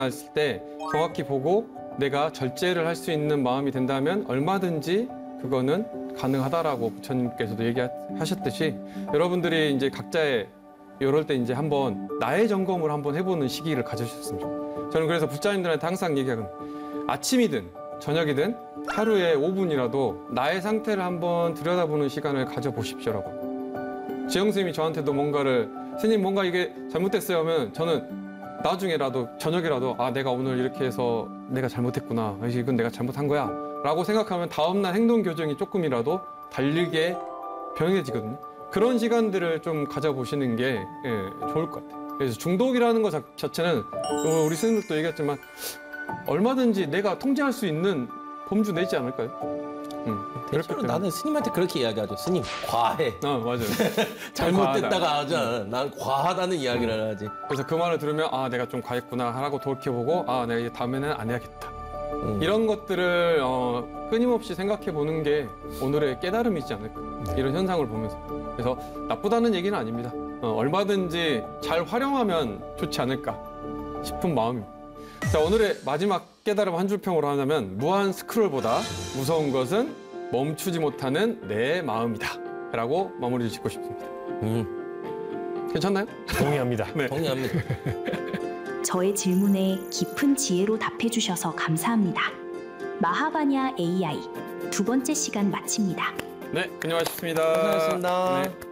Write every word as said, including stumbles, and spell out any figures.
했을 때 정확히 보고 내가 절제를 할 수 있는 마음이 된다면 얼마든지 그거는 가능하다라고 부처님께서도 얘기하셨듯이 여러분들이 이제 각자의 이럴 때 이제 한번 나의 점검을 한번 해보는 시기를 가져주셨으면 좋겠어요. 저는 그래서 부자님들한테 항상 얘기하거든요. 아침이든 저녁이든 하루에 오 분이라도 나의 상태를 한번 들여다보는 시간을 가져보십시오라고. 지영 선생님이 저한테도 뭔가를 스님 뭔가 이게 잘못됐어요 하면 저는 나중에라도 저녁이라도 아 내가 오늘 이렇게 해서 내가 잘못했구나. 이건 내가 잘못한 거야 라고 생각하면 다음날 행동 교정이 조금이라도 다르게 변해지거든요. 그런 시간들을 좀 가져보시는 게 예, 좋을 것 같아요. 그래서 중독이라는 것 자체는 우리 스님들도 얘기했지만 얼마든지 내가 통제할 수 있는 범주 내지 않을까요? 음, 대체로 나는 스님한테 그렇게 이야기하죠. 스님 과해. 어 맞아요. 잘못됐다가 하잖아. 난 과하다는 이야기를 하지. 그래서 그 말을 들으면 아 내가 좀 과했구나 하고 돌이켜보고 아 내가 이제 다음에는 안 해야겠다. 음. 이런 것들을 어, 끊임없이 생각해 보는 게 오늘의 깨달음이지 않을까. 이런 현상을 보면서. 그래서 나쁘다는 얘기는 아닙니다. 어, 얼마든지 잘 활용하면 좋지 않을까 싶은 마음입니다. 자, 오늘의 마지막 깨달음 한 줄 평으로 하자면 무한 스크롤보다 무서운 것은 멈추지 못하는 내 마음이다 라고 마무리 짓고 싶습니다. 음. 괜찮나요? 동의합니다. 네. 동의합니다. 저의 질문에 깊은 지혜로 답해주셔서 감사합니다. 마하바냐 에이아이 두 번째 시간 마칩니다. 네, 안녕하셨습니다. 고생하셨습니다. 네.